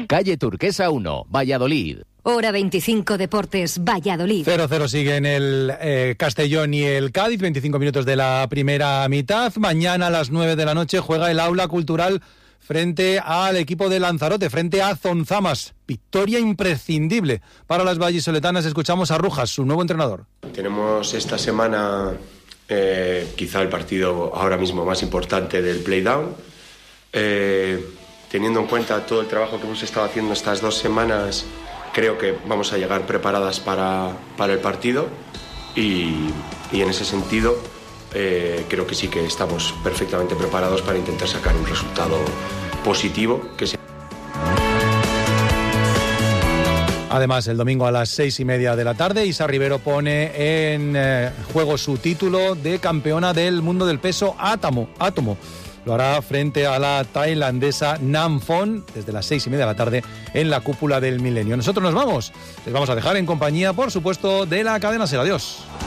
Calle Turquesa 1, Valladolid. Hora 25 Deportes, Valladolid. 0-0 sigue en el Castellón y el Cádiz, 25 minutos de la primera mitad. Mañana a las 9 de la noche juega el Aula Cultural frente al equipo de Lanzarote, frente a Zonzamas. Victoria imprescindible para las vallisoletanas. Escuchamos a Rujas, su nuevo entrenador. Tenemos esta semana quizá el partido ahora mismo más importante del Playdown. Teniendo en cuenta todo el trabajo que hemos estado haciendo estas 2 semanas, creo que vamos a llegar preparadas para el partido y en ese sentido creo que sí que estamos perfectamente preparados para intentar sacar un resultado positivo que sea. Además, el domingo a las 6:30 de la tarde, Isa Rivero pone en juego su título de campeona del mundo del peso átomo. Lo hará frente a la tailandesa Nam Phon desde las 6:30 de la tarde en la Cúpula del Milenio. Nosotros nos vamos. Les vamos a dejar en compañía, por supuesto, de la cadena SER. Adiós.